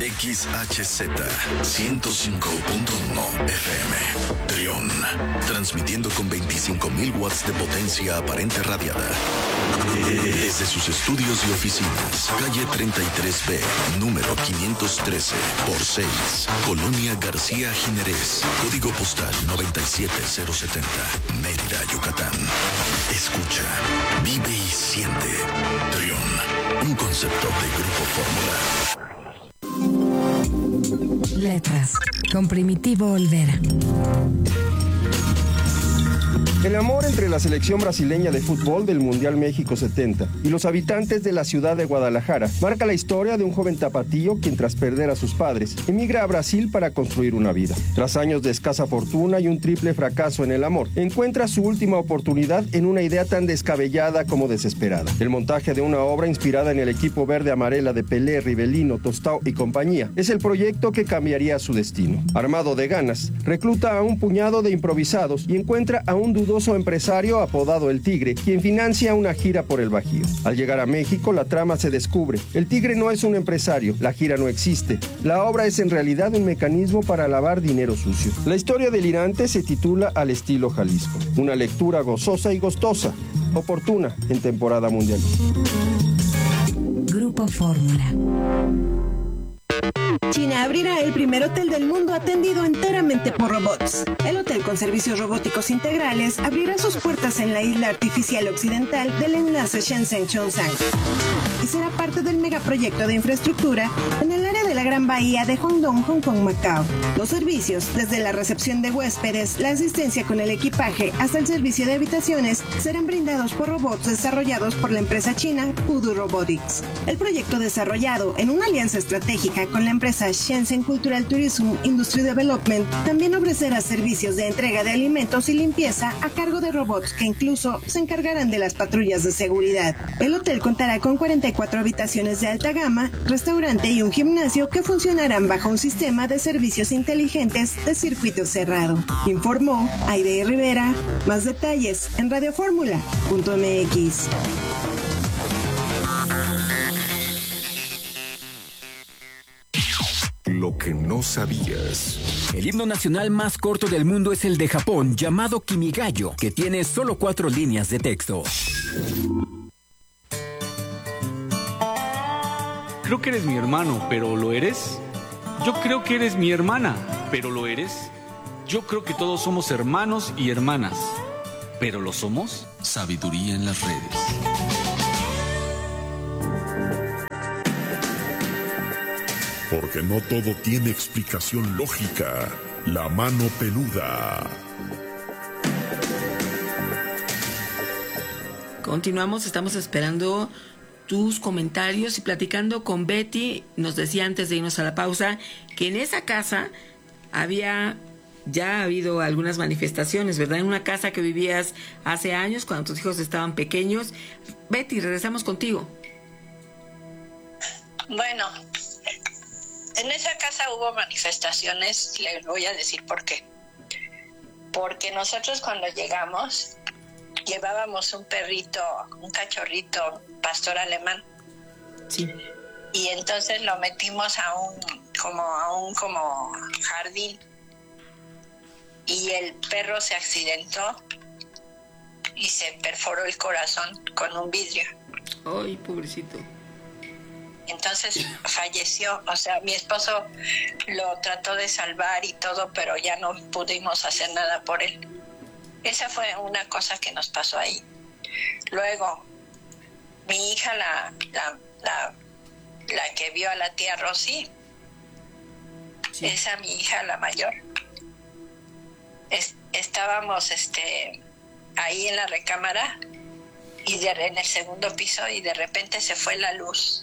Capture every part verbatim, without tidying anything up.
X H Z ciento cinco punto uno F M. Trión, transmitiendo con veinticinco mil watts de potencia aparente radiada. Desde sus estudios y oficinas, calle treinta y tres B, número quinientos trece por seis, Colonia García Jiménez, código postal noventa y siete cero setenta, Mérida, Yucatán. Escucha, vive y siente. Trión, un concepto de Grupo Fórmula. Letras, con Primitivo Olvera. El amor entre la selección brasileña de fútbol del Mundial México setenta y los habitantes de la ciudad de Guadalajara marca la historia de un joven tapatío quien, tras perder a sus padres, emigra a Brasil para construir una vida. Tras años de escasa fortuna y un triple fracaso en el amor, encuentra su última oportunidad en una idea tan descabellada como desesperada: el montaje de una obra inspirada en el equipo verde amarela de Pelé, Rivelino, Tostao y compañía. Es el proyecto que cambiaría su destino. Armado de ganas, recluta a un puñado de improvisados y encuentra a un dudoso empresario apodado El Tigre, quien financia una gira por el Bajío. Al llegar a México, la trama se descubre. El Tigre no es un empresario, la gira no existe. La obra es en realidad un mecanismo para lavar dinero sucio. La historia delirante se titula Al estilo Jalisco. Una lectura gozosa y gustosa, oportuna en temporada mundialista. Grupo Fórmula. China abrirá el primer hotel del mundo atendido enteramente por robots. El hotel con servicios robóticos integrales abrirá sus puertas en la isla artificial occidental del enlace Shenzhen-Chongzhang y será parte del megaproyecto de infraestructura en el área de la Gran Bahía de Guangdong, Hong Kong, Macao. Los servicios, desde la recepción de huéspedes, la asistencia con el equipaje hasta el servicio de habitaciones, serán brindados por robots desarrollados por la empresa china Pudu Robotics. El proyecto, desarrollado en una alianza estratégica con la empresa Shenzhen Cultural Tourism Industry Development, también ofrecerá servicios de entrega de alimentos y limpieza a cargo de robots que incluso se encargarán de las patrullas de seguridad. El hotel contará con cuarenta y cuatro habitaciones de alta gama, restaurante y un gimnasio que funcionarán bajo un sistema de servicios inteligentes de circuito cerrado. Informó Aide Rivera. Más detalles en radioformula punto m x. Lo que no sabías. El himno nacional más corto del mundo es el de Japón, llamado Kimigayo, que tiene solo cuatro líneas de texto. Creo que eres mi hermano, pero ¿lo eres? Yo creo que eres mi hermana, pero ¿lo eres? Yo creo que todos somos hermanos y hermanas, pero ¿lo somos? Sabiduría en las redes. Porque no todo tiene explicación lógica. La mano peluda. Continuamos, estamos esperando tus comentarios y platicando con Betty. Nos decía antes de irnos a la pausa que en esa casa había ya habido algunas manifestaciones, ¿verdad? En una casa que vivías hace años cuando tus hijos estaban pequeños. Betty, regresamos contigo. Bueno, en esa casa hubo manifestaciones, les voy a decir por qué. Porque nosotros cuando llegamos llevábamos un perrito, un cachorrito pastor alemán. Sí. Y entonces lo metimos a un como a un como jardín y el perro se accidentó y se perforó el corazón con un vidrio. Ay, pobrecito. Entonces falleció, o sea, mi esposo lo trató de salvar y todo, pero ya no pudimos hacer nada por él. Esa fue una cosa que nos pasó ahí. Luego, mi hija, la, la, la, la que vio a la tía Rosy, sí. Esa mi hija, la mayor, es, estábamos este, ahí en la recámara y de, en el segundo piso y de repente se fue la luz.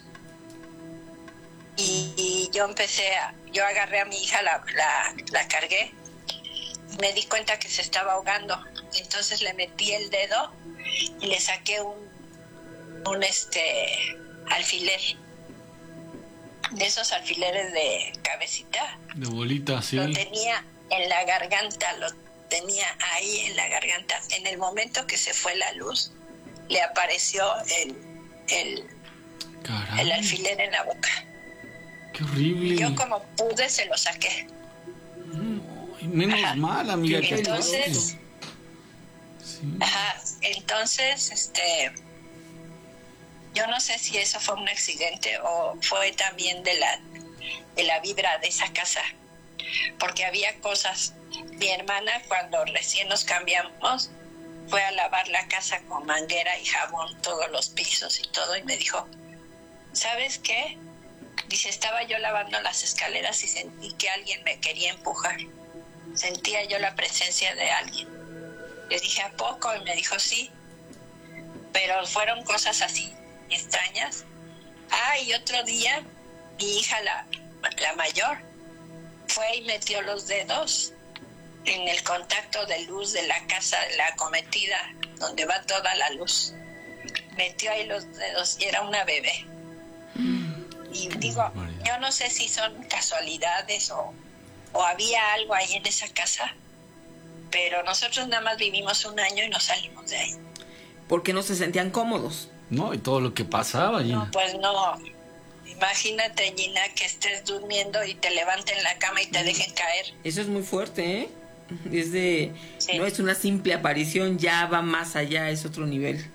Y, y yo empecé a, yo agarré a mi hija, la, la, la cargué, me di cuenta que se estaba ahogando, entonces le metí el dedo y le saqué un, un este alfiler, de esos alfileres de cabecita, de bolita, sí. Lo tenía en la garganta, lo tenía ahí en la garganta. En el momento que se fue la luz, le apareció el, el, el alfiler en la boca. Qué horrible. Yo como pude se lo saqué. Ay, menos Ajá. mal, amiga. Entonces, sí. Ajá, entonces, este, yo no sé si eso fue un accidente o fue también de la, de la vibra de esa casa, porque había cosas. Mi hermana, cuando recién nos cambiamos, fue a lavar la casa con manguera y jabón, todos los pisos y todo, y me dijo, ¿sabes qué? Dice, estaba yo lavando las escaleras y sentí que alguien me quería empujar. Sentía yo la presencia de alguien. Le dije, ¿a poco? Y me dijo, sí. Pero fueron cosas así, extrañas. Ah, y otro día, mi hija, la, la mayor, fue y metió los dedos en el contacto de luz de la casa, la cometida, donde va toda la luz. Metió ahí los dedos y era una bebé. Y digo, yo no sé si son casualidades o, o había algo ahí en esa casa, pero nosotros nada más vivimos un año y nos salimos de ahí. ¿Por qué no se sentían cómodos? No, y todo lo que pasaba, Gina. No, pues no. Imagínate, Gina, que estés durmiendo y te levanten la cama y te dejen caer. Eso es muy fuerte, ¿eh? Es de, sí. No es una simple aparición, ya va más allá, es otro nivel.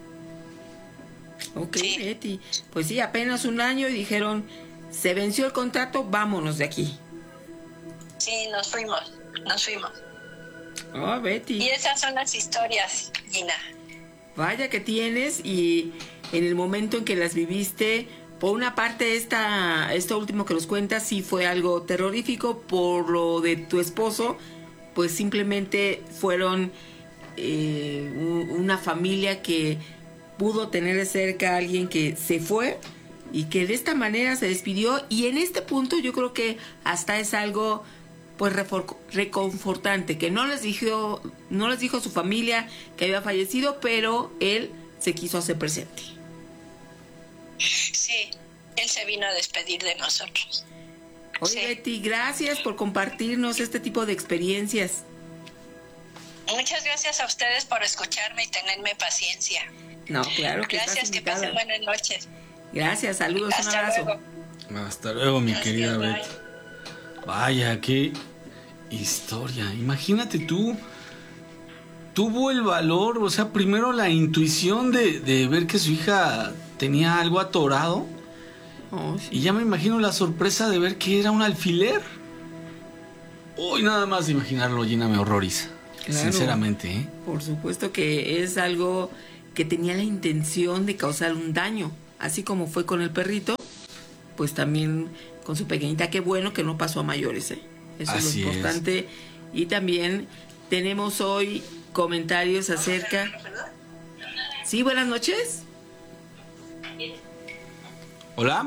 Ok, sí. Betty. Pues sí, apenas un año y dijeron, se venció el contrato, vámonos de aquí. Sí, nos fuimos, nos fuimos. Oh, Betty. Y esas son las historias, Gina. Vaya que tienes, y en el momento en que las viviste, por una parte esta, esto último que nos cuentas sí fue algo terrorífico, por lo de tu esposo, pues simplemente fueron eh, una familia que pudo tener de cerca a alguien que se fue y que de esta manera se despidió, y en este punto yo creo que hasta es algo pues refor- reconfortante, que no les dijo, no les dijo a su familia que había fallecido, pero él se quiso hacer presente. Sí, él se vino a despedir de nosotros. Oye, sí. Betty, gracias por compartirnos este tipo de experiencias. Muchas gracias a ustedes por escucharme y tenerme paciencia. No, claro que gracias, que pasen buenas noches. Gracias, saludos, hasta un abrazo. Luego. Hasta luego, mi Gracias, querida bye. Betty. Vaya, qué historia. Imagínate tú, tuvo el valor, o sea, primero la intuición de, de ver que su hija tenía algo atorado. Oh, sí. Y ya me imagino la sorpresa de ver que era un alfiler. Uy, nada más de imaginarlo, Gina, me horroriza. Claro, sinceramente, ¿eh? Por supuesto que es algo que tenía la intención de causar un daño, así como fue con el perrito, pues también con su pequeñita. Qué bueno que no pasó a mayores, ¿eh? Eso así es lo importante. Es. Y también tenemos hoy comentarios acerca... Sí, buenas noches. Hola.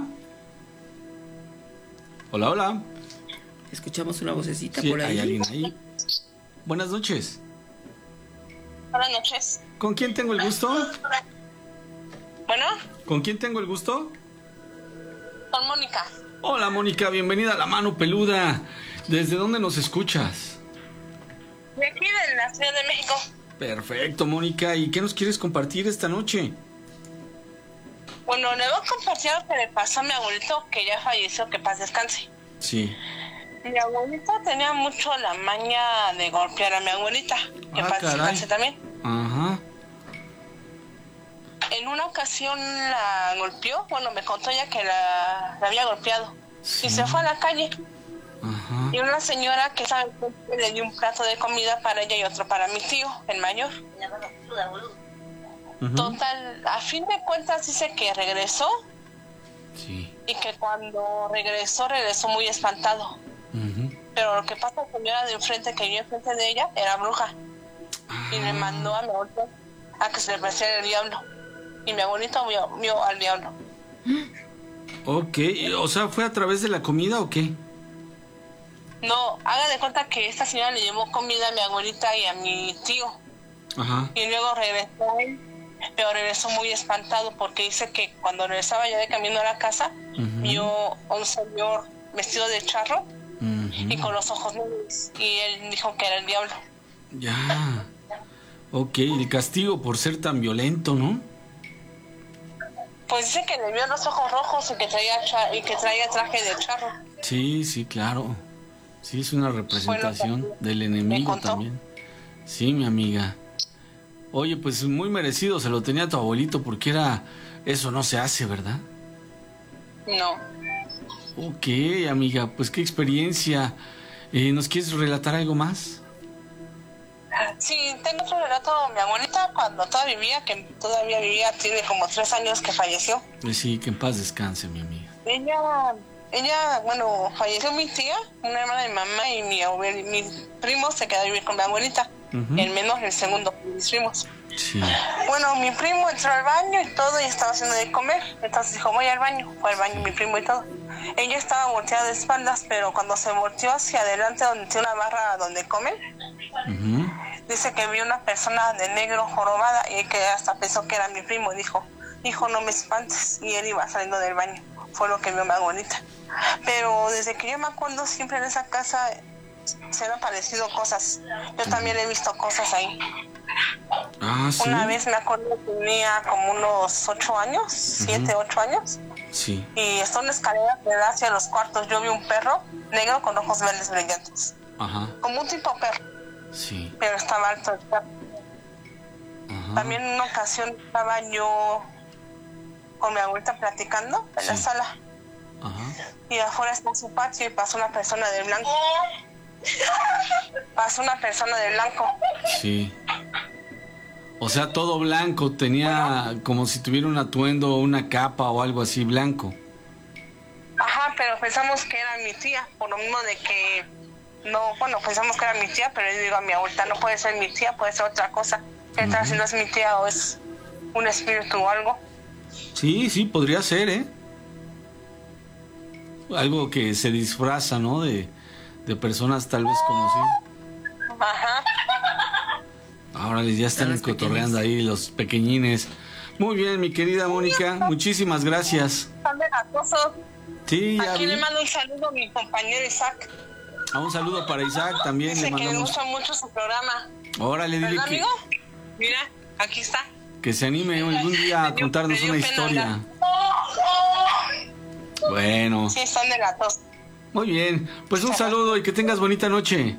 Hola, hola. Escuchamos una vocecita sí, por ahí. ¿Hay alguien ahí? Buenas noches. Buenas noches. ¿Con quién tengo el gusto? Bueno. ¿Con quién tengo el gusto? Con Mónica. Hola, Mónica, bienvenida a La Mano Peluda. ¿Desde dónde nos escuchas? De aquí, de la Ciudad de México. Perfecto, Mónica. ¿Y qué nos quieres compartir esta noche? Bueno, le voy a compartir lo que le pasó a mi abuelito, que ya falleció, que paz descanse. Sí. Mi abuelito tenía mucho la maña de golpear a mi abuelita, que ah, paz caray. descanse también. Ajá. En una ocasión la golpeó, bueno, me contó ella que la, la había golpeado. Sí. Y se fue a la calle. Ajá. Y una señora que sabe le dio un plato de comida para ella y otro para mi tío, el mayor. Uh-huh. Total, a fin de cuentas dice que regresó. Sí. Y que cuando regresó, regresó muy espantado. Uh-huh. Pero lo que pasa es que la señora de enfrente, que yo enfrente de ella, era bruja. Ah. Y le mandó a mi abuelito a que se le pareciera el diablo. Y mi abuelito vio, vio al diablo. Ok, o sea, ¿fue a través de la comida o qué? No, haga de cuenta que esta señora le llevó comida a mi abuelita y a mi tío. Ajá. Y luego regresó él, pero regresó muy espantado porque dice que cuando regresaba ya de camino a la casa, uh-huh. vio a un señor vestido de charro uh-huh. y con los ojos negros. Y él dijo que era el diablo. Ya. Ok, el castigo por ser tan violento, ¿no? Pues dice que le vio los ojos rojos y que traía cha- y que traía traje de charro. Sí, sí, claro. Sí, es una representación bueno, del enemigo también. Sí, mi amiga. Oye, pues muy merecido se lo tenía tu abuelito porque era... Eso no se hace, ¿verdad? No. Ok, amiga, pues qué experiencia. Eh, ¿Nos quieres relatar algo más? Sí, tengo otro relato. Mi abuelita, cuando todavía vivía, que todavía vivía, tiene como tres años que falleció. Sí, que en paz descanse, mi amiga. Ella, ella, bueno, falleció mi tía, una hermana de mi mamá, y mi, abuel, mi primo se quedó a vivir con mi abuelita. Uh-huh. El menor, el segundo, mis primos. Sí. Bueno, mi primo entró al baño y todo, y estaba haciendo de comer. Entonces dijo, voy al baño. Fue al baño mi primo y todo. Ella estaba volteada de espaldas, pero cuando se volteó hacia adelante, donde tiene una barra donde comen, uh-huh. dice que vio una persona de negro jorobada y que hasta pensó que era mi primo. Dijo, hijo, no me espantes. Y él iba saliendo del baño. Fue lo que vio mi abuelita. Pero desde que yo me acuerdo, siempre en esa casa se han aparecido cosas. Yo también he visto cosas ahí. Ah, ¿sí? Una vez me acuerdo que tenía como unos ocho años, siete, uh-huh. ocho años. Sí. Y está una escalera que da hacia los cuartos. Yo vi un perro negro con ojos verdes brillantes. Ajá. Como un tipo perro. Sí. Pero estaba alto el perro. Ajá. También en una ocasión estaba yo con mi abuelita platicando en sí. la sala. Ajá. Y afuera está su patio y pasó una persona de blanco. Pasó una persona de blanco. Sí. O sea, todo blanco, tenía bueno, como si tuviera un atuendo, una capa o algo así blanco. Ajá, pero pensamos que era mi tía, por lo mismo de que no, bueno, pensamos que era mi tía, pero yo digo a mi abuelita, no puede ser mi tía, puede ser otra cosa. ¿Qué tal uh-huh. si no es mi tía o es un espíritu o algo? Sí, sí, podría ser, ¿eh? Algo que se disfraza, ¿no? De, de personas tal vez conocidas. Ajá. Ahora ya están cotorreando ahí los pequeñines. Muy bien, mi querida Mónica, muchísimas gracias. Están veracruzosos. Sí, ya Aquí vi. le mando un saludo a mi compañero Isaac. Ah, un saludo para Isaac también. Dice le mandamos... que le gusta mucho su programa. Órale, dile que... amigo? Mira, aquí está. Que se anime algún día a contarnos una historia. Bueno. Sí, están de gatos. Muy bien, pues un saludo y que tengas bonita noche.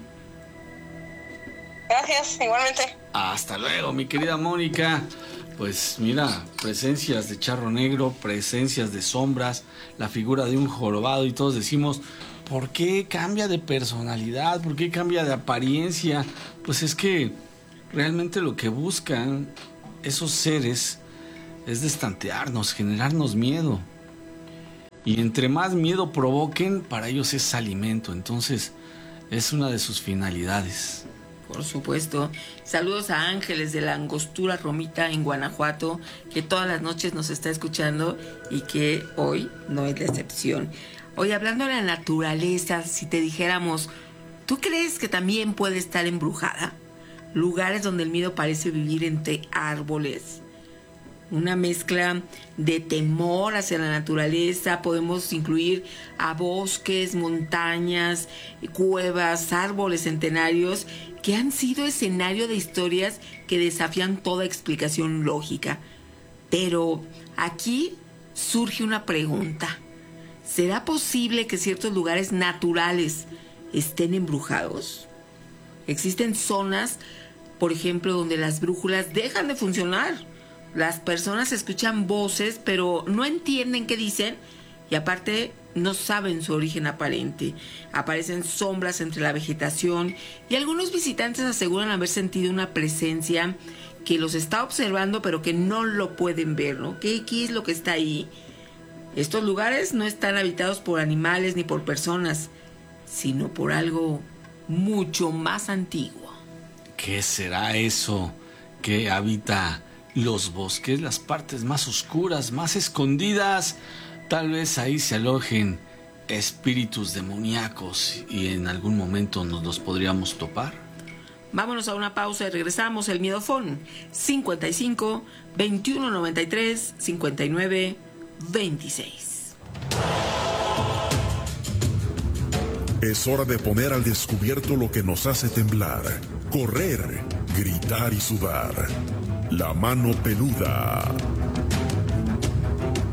Gracias, igualmente. Hasta luego, mi querida Mónica. Pues mira, presencias de charro negro, presencias de sombras, la figura de un jorobado y todos decimos, ¿por qué cambia de personalidad? ¿Por qué cambia de apariencia? Pues es que realmente lo que buscan esos seres es destantearnos, generarnos miedo. Y entre más miedo provoquen, para ellos es alimento. Entonces, es una de sus finalidades. Por supuesto. Saludos a Ángeles de la Angostura Romita en Guanajuato, que todas las noches nos está escuchando y que hoy no es la excepción. Hoy, hablando de la naturaleza, si te dijéramos, ¿tú crees que también puede estar embrujada? Lugares donde el miedo parece vivir entre árboles. Una mezcla de temor hacia la naturaleza. Podemos incluir a bosques, montañas, cuevas, árboles centenarios que han sido escenario de historias que desafían toda explicación lógica. Pero aquí surge una pregunta. ¿Será posible que ciertos lugares naturales estén embrujados? Existen zonas, por ejemplo, donde las brújulas dejan de funcionar. Las personas escuchan voces, pero no entienden qué dicen y aparte no saben su origen aparente. Aparecen sombras entre la vegetación y algunos visitantes aseguran haber sentido una presencia que los está observando, pero que no lo pueden ver, ¿no? ¿Qué, qué es lo que está ahí? Estos lugares no están habitados por animales ni por personas, sino por algo mucho más antiguo. ¿Qué será eso que habita los bosques, las partes más oscuras, más escondidas? Tal vez ahí se alojen espíritus demoníacos y en algún momento nos los podríamos topar. Vámonos a una pausa y regresamos. El Miedofón cincuenta y cinco, veintiuno noventa y tres, cincuenta y nueve, veintiséis. Es hora de poner al descubierto lo que nos hace temblar, correr, gritar y sudar. La mano peluda.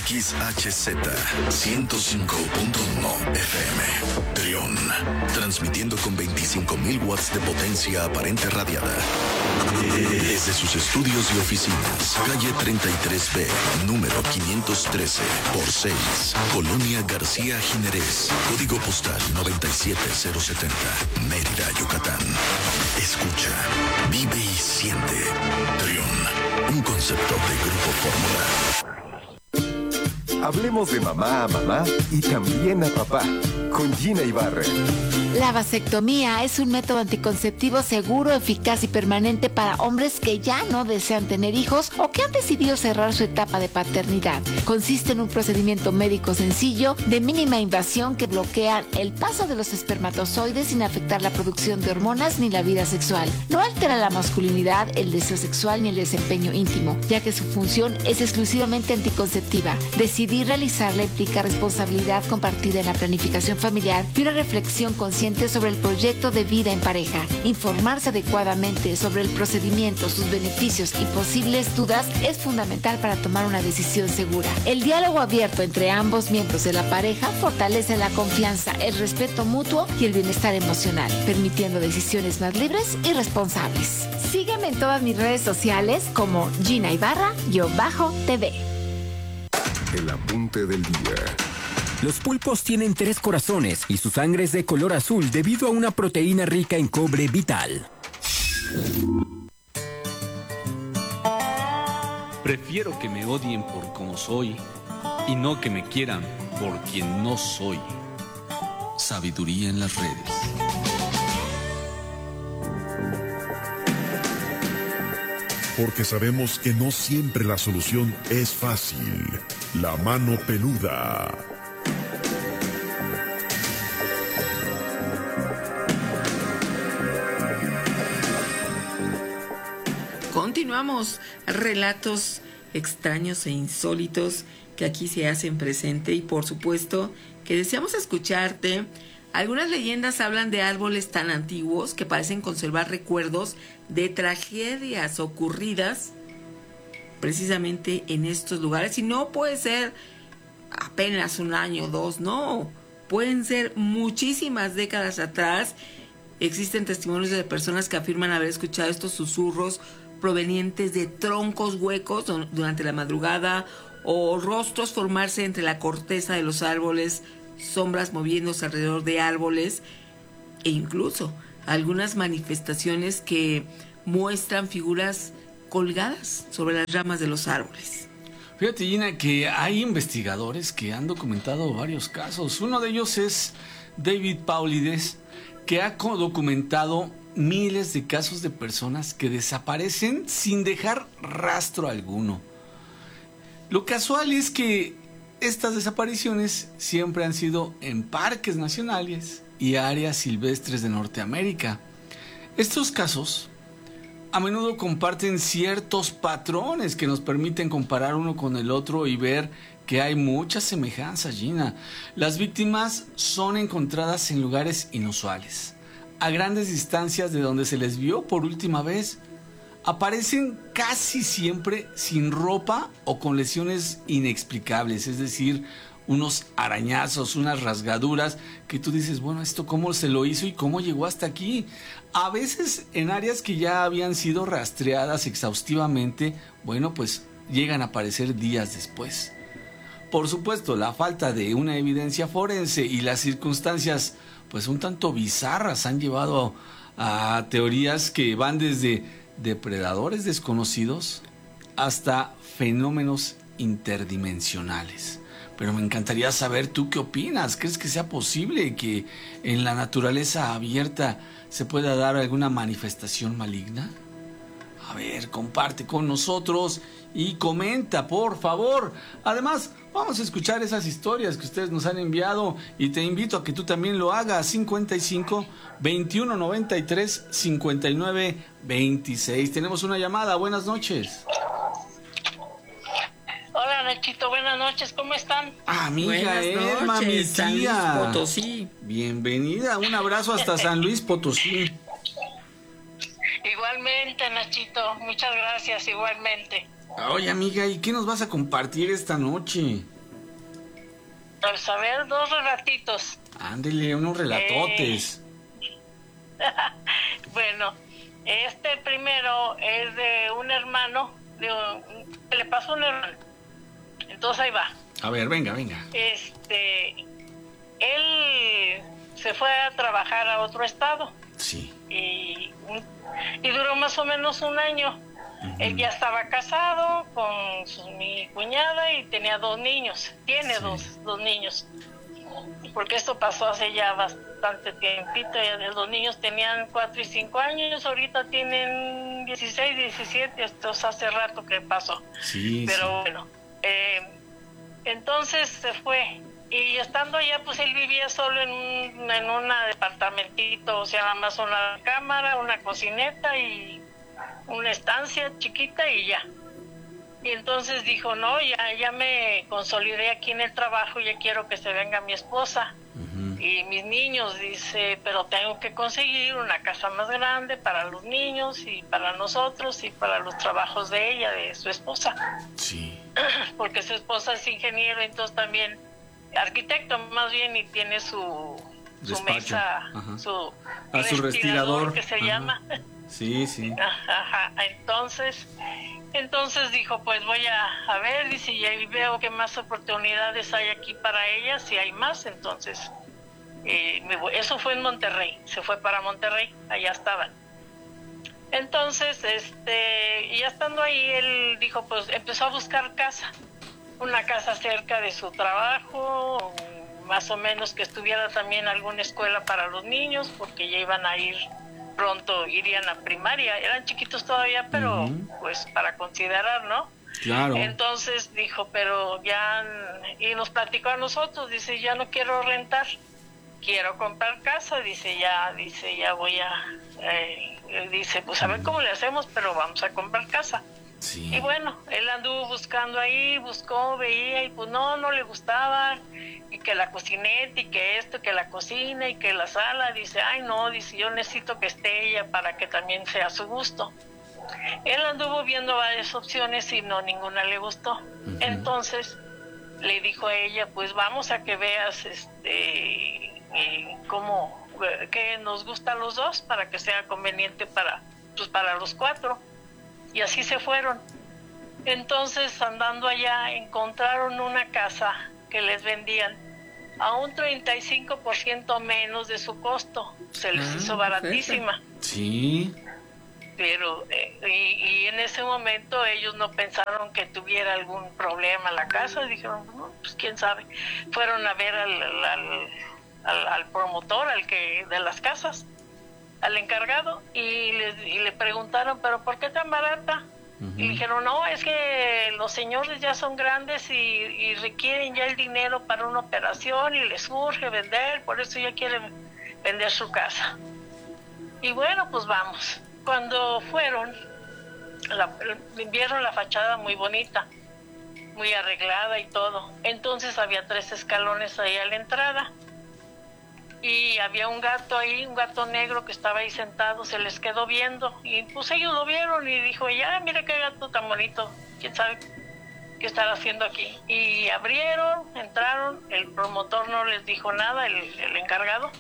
X H Z ciento cinco punto uno F M. Trión, transmitiendo con veinticinco mil watts de potencia aparente radiada. Desde sus estudios y oficinas, calle treinta y tres B, número quinientos trece por seis, Colonia García Jiménez, código postal noventa y siete cero setenta, Mérida, Yucatán. Escucha, vive y siente. Trión, un concepto de Grupo Fórmula. Hablemos de mamá a mamá y también a papá, con Gina Ibarra. La vasectomía es un método anticonceptivo seguro, eficaz y permanente para hombres que ya no desean tener hijos o que han decidido cerrar su etapa de paternidad. Consiste en un procedimiento médico sencillo, de mínima invasión, que bloquea el paso de los espermatozoides sin afectar la producción de hormonas ni la vida sexual. No altera la masculinidad, el deseo sexual ni el desempeño íntimo, ya que su función es exclusivamente anticonceptiva. Decidir realizarla implica responsabilidad compartida en la planificación familiar y una reflexión consciente sobre el proyecto de vida en pareja. Informarse adecuadamente sobre el procedimiento, sus beneficios y posibles dudas es fundamental para tomar una decisión segura. El diálogo abierto entre ambos miembros de la pareja fortalece la confianza, el respeto mutuo y el bienestar emocional, permitiendo decisiones más libres y responsables. Sígueme en todas mis redes sociales como Gina Ibarra-T V. El apunte del día. Los pulpos tienen tres corazones y su sangre es de color azul debido a una proteína rica en cobre vital. Prefiero que me odien por como soy y no que me quieran por quien no soy. Sabiduría en las redes. Porque sabemos que no siempre la solución es fácil. La mano peluda. Continuamos. Relatos extraños e insólitos que aquí se hacen presente y por supuesto que deseamos escucharte. Algunas leyendas hablan de árboles tan antiguos que parecen conservar recuerdos de tragedias ocurridas precisamente en estos lugares. Y no puede ser apenas un año o dos, no. Pueden ser muchísimas décadas atrás. Existen testimonios de personas que afirman haber escuchado estos susurros provenientes de troncos huecos durante la madrugada o rostros formarse entre la corteza de los árboles, sombras moviéndose alrededor de árboles e incluso algunas manifestaciones que muestran figuras colgadas sobre las ramas de los árboles. Fíjate, Gina, que hay investigadores que han documentado varios casos. Uno de ellos es David Paulides, que ha documentado miles de casos de personas que desaparecen sin dejar rastro alguno. Lo casual es que estas desapariciones siempre han sido en parques nacionales y áreas silvestres de Norteamérica. Estos casos a menudo comparten ciertos patrones que nos permiten comparar uno con el otro y ver que hay muchas semejanzas, Gina. Las víctimas son encontradas en lugares inusuales, a grandes distancias de donde se les vio por última vez. Aparecen casi siempre sin ropa o con lesiones inexplicables, es decir, unos arañazos, unas rasgaduras que tú dices, bueno, ¿esto cómo se lo hizo y cómo llegó hasta aquí? A veces en áreas que ya habían sido rastreadas exhaustivamente, bueno, pues llegan a aparecer días después. Por supuesto, la falta de una evidencia forense y las circunstancias pues un tanto bizarras han llevado a teorías que van desde depredadores desconocidos hasta fenómenos interdimensionales. Pero me encantaría saber tú qué opinas. ¿Crees que sea posible que en la naturaleza abierta se pueda dar alguna manifestación maligna? A ver, comparte con nosotros y comenta, por favor. Además, vamos a escuchar esas historias que ustedes nos han enviado y te invito a que tú también lo hagas. cincuenta y cinco, veintiuno noventa y tres, cincuenta y nueve, veintiséis. Tenemos una llamada. Buenas noches. Hola, Nachito. Buenas noches. ¿Cómo están? Amiga Elma, mi San Luis tía. Potosí. Bienvenida. Un abrazo hasta San Luis Potosí. Igualmente, Nachito. Muchas gracias, igualmente. Oye, amiga, ¿y qué nos vas a compartir esta noche? Pues a ver, dos relatitos. Ándele, unos relatotes. Eh... bueno, este primero es de un hermano, de un... le pasó a un hermano. Entonces ahí va. A ver, venga, venga. Este, él se fue a trabajar a otro estado. Sí. Y, y duró más o menos un año. Uh-huh. Él ya estaba casado con su, mi cuñada y tenía dos niños. Tiene sí. dos, dos niños. Porque esto pasó hace ya bastante tiempito. Ya los niños tenían cuatro y cinco años. Ahorita tienen dieciséis, diecisiete. Esto hace rato que pasó. Sí, Pero sí. bueno, eh, entonces se fue. Y estando allá, pues él vivía solo en un en un departamentito, o sea, nada más una cámara, una cocineta y una estancia chiquita y ya. Y entonces dijo, no, ya ya me consolidé aquí en el trabajo, ya quiero que se venga mi esposa. Uh-huh. Y mis niños, dice, pero tengo que conseguir una casa más grande para los niños y para nosotros y para los trabajos de ella, de su esposa. Sí. Porque su esposa es ingeniero, entonces también... arquitecto más bien, y tiene su su despacho. Mesa, ajá. su, ah, su respirador que se ajá. llama. Sí, sí. Ajá, entonces, entonces dijo, pues voy a, a ver, dice, y ahí veo que más oportunidades hay aquí para ella, si hay más, entonces, eh, me voy. Eso fue en Monterrey, se fue para Monterrey, allá estaban. Entonces, este, ya estando ahí, él dijo, pues empezó a buscar casa. Una casa cerca de su trabajo, más o menos que estuviera también alguna escuela para los niños, porque ya iban a ir pronto, irían a primaria, eran chiquitos todavía, pero uh-huh. pues para considerar, ¿no? Claro. Entonces dijo, pero ya, y nos platicó a nosotros, dice, ya no quiero rentar, quiero comprar casa, dice, ya, dice, ya voy a, eh, dice, pues a ver cómo le hacemos, pero vamos a comprar casa. Sí. Y bueno, él anduvo buscando ahí, buscó, veía y pues no, no le gustaba, y que la cocineta y que esto, que la cocina y que la sala, dice, ay no, dice, yo necesito que esté ella para que también sea a su gusto. Él anduvo viendo varias opciones y no, ninguna le gustó. Uh-huh. Entonces le dijo a ella, pues vamos a que veas este eh, cómo, que nos gusta a los dos para que sea conveniente para, pues para los cuatro. Y así se fueron. Entonces, andando allá, encontraron una casa que les vendían a un treinta y cinco por ciento menos de su costo. Se les ah, hizo baratísima. Perfecto. Sí. Pero, eh, y, y en ese momento ellos no pensaron que tuviera algún problema la casa. Dijeron, no, pues quién sabe. Fueron a ver al, al, al, al promotor, al que de las casas, al encargado, y le, y le preguntaron, pero ¿por qué tan barata? Uh-huh. Y dijeron, no, es que los señores ya son grandes y, y requieren ya el dinero para una operación y les urge vender, por eso ya quieren vender su casa. Y bueno, pues vamos. Cuando fueron, la, vieron la fachada muy bonita, muy arreglada y todo. Entonces había tres escalones ahí a la entrada. Y había un gato ahí, un gato negro que estaba ahí sentado, se les quedó viendo. Y pues ellos lo vieron y dijo, ya, mira qué gato tan bonito, quién sabe qué estará haciendo aquí. Y abrieron, entraron, el promotor no les dijo nada, el, el encargado.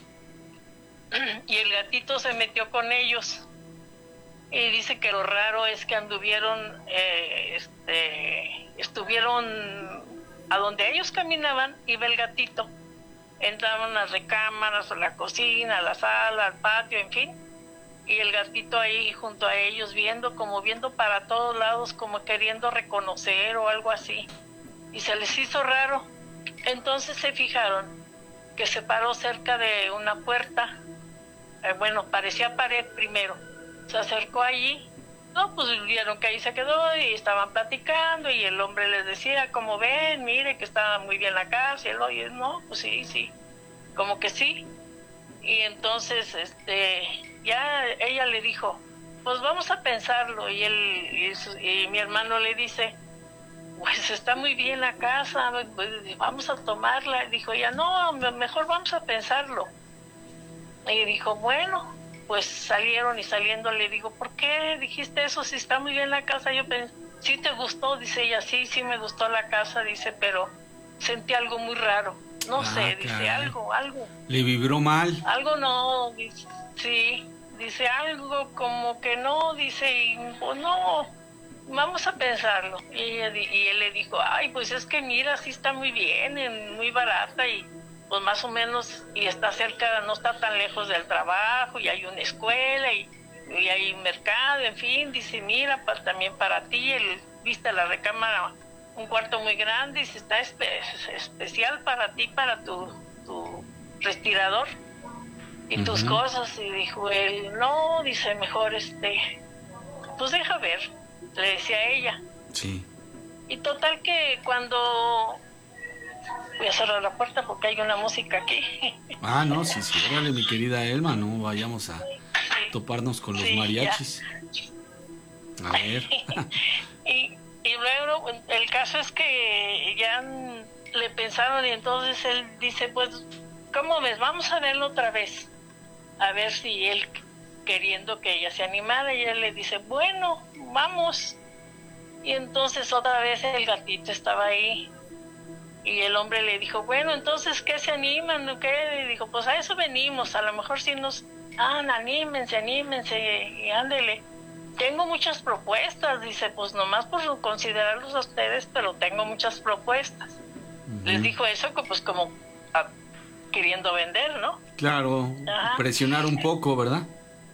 Y el gatito se metió con ellos. Y dice que lo raro es que anduvieron, eh, este, estuvieron a donde ellos caminaban, iba el gatito. Entraban a las recámaras, a la cocina, a la sala, al patio, en fin. Y el gatito ahí junto a ellos viendo, como viendo para todos lados, como queriendo reconocer o algo así. Y se les hizo raro. Entonces se fijaron que se paró cerca de una puerta. Eh, bueno, parecía pared primero. Se acercó allí. No, pues vieron que ahí se quedó y estaban platicando y el hombre les decía, como ven, mire que está muy bien la casa, y él, oye, no, pues sí, sí, como que sí. Y entonces, este, ya ella le dijo, pues vamos a pensarlo, y él, y, su, y mi hermano le dice, pues está muy bien la casa, pues vamos a tomarla. Dijo ella, no, mejor vamos a pensarlo. Y dijo, bueno, pues salieron y saliendo le digo, ¿por qué dijiste eso si está muy bien la casa? Yo pens- ¿sí te gustó? Dice ella, sí, sí me gustó la casa, dice, pero sentí algo muy raro. No Ah, sé, dice, caray. algo, algo. Le vibró mal. Algo no, dice, sí, dice algo como que no, dice, y pues no, vamos a pensarlo. Y, ella di- y él le dijo, ay, pues es que mira, sí está muy bien, en- muy barata y pues más o menos, y está cerca, no está tan lejos del trabajo, y hay una escuela, y, y hay mercado, en fin, dice, mira, pa- también para ti, el, viste la recámara, un cuarto muy grande, dice, está espe- especial para ti, para tu, tu respirador y tus Ujú. cosas. Y dijo él, no, dice, mejor este, pues deja ver, le decía a ella. Sí. Y total que cuando, voy a cerrar la puerta porque hay una música aquí. Ah, no, sí, sí. Órale, mi querida Elma, no vayamos a toparnos con los Sí, mariachis. A ver. Y, y luego el caso es que ya mm, le pensaron y entonces él dice, pues, ¿cómo ves? Vamos a verlo otra vez. A ver si él, queriendo que ella se animara, y él le dice, bueno, vamos. Y entonces otra vez el gatito estaba ahí. Y el hombre le dijo, bueno, entonces, ¿qué se animan o qué? Y dijo, pues a eso venimos, a lo mejor si nos... Ah, anímense, anímense y ándele. Tengo muchas propuestas, dice, pues nomás por considerarlos a ustedes, pero tengo muchas propuestas. Les dijo eso, que, pues como ah, queriendo vender, ¿no? Claro, Ajá. presionar un poco, ¿verdad?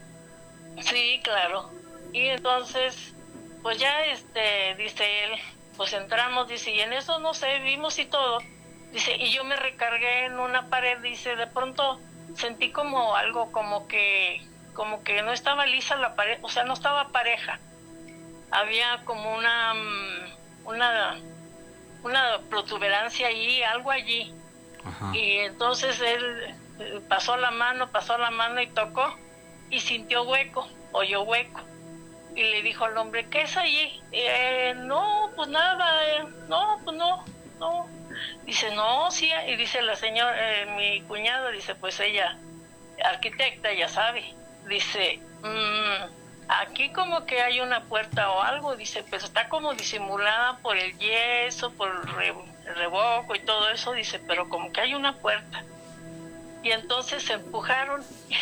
Sí, claro. Y entonces, pues ya, este, dice él, pues entramos, dice, y en eso, no sé, vimos y todo. Dice, y yo me recargué en una pared, dice, de pronto sentí como algo, como que, como que no estaba lisa la pared, o sea, no estaba pareja. Había como una, mm, una, una protuberancia allí, algo allí. Ajá. Y entonces él eh, pasó la mano, pasó la mano y tocó y sintió hueco, oyó hueco. Y le dijo al hombre, ¿qué es allí? Eh, no, pues nada, eh, no, pues no, no. Dice, no, sí, y dice la señora, eh, mi cuñada, dice, pues ella, arquitecta, ya sabe. Dice, mmm, aquí como que hay una puerta o algo, dice, pues está como disimulada por el yeso, por el re- el revoco y todo eso, dice, pero como que hay una puerta. Y entonces se empujaron.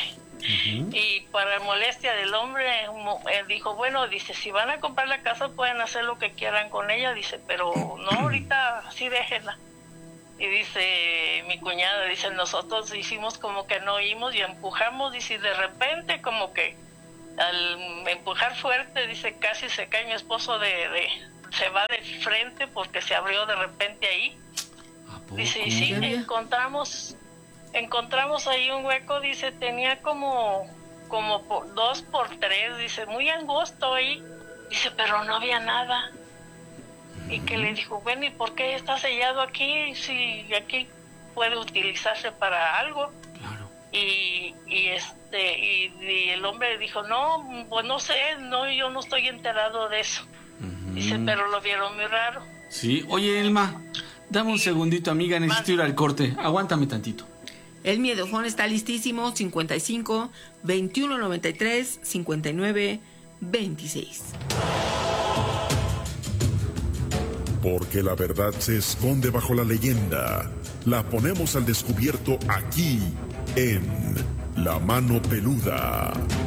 Y para molestia del hombre, mo- él dijo, bueno, dice, si van a comprar la casa pueden hacer lo que quieran con ella, dice, pero no, ahorita sí déjenla. Y dice mi cuñada, dice, nosotros hicimos como que no oímos y empujamos, dice, y de repente como que al empujar fuerte, dice, casi se cae mi esposo de, de se va de frente porque se abrió de repente ahí. Dice, y sí, encontramos encontramos ahí un hueco, dice, tenía como como por, dos por tres, dice, muy angosto ahí, dice, pero no había nada. Y que le dijo, bueno, ¿y por qué está sellado aquí? Si aquí puede utilizarse para algo. Claro. Y, y este y, y el hombre dijo, no, pues no sé, no, yo no estoy enterado de eso. Dice, pero lo vieron muy raro. Sí. Oye, Elma, dame un segundito, amiga, necesito ir al corte. Aguántame tantito. El miedofón está listísimo, cincuenta y cinco, veintiuno noventa y tres, cincuenta y nueve, veintiséis. Porque la verdad se esconde bajo la leyenda. La ponemos al descubierto aquí, en La Mano Peluda.